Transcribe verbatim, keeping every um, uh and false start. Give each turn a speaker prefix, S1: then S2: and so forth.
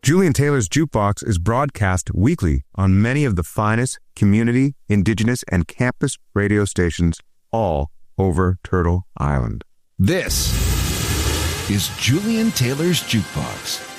S1: Julian Taylor's Jukebox is broadcast weekly on many of the finest community, indigenous, and campus radio stations all over Turtle Island.
S2: This is Julian Taylor's Jukebox.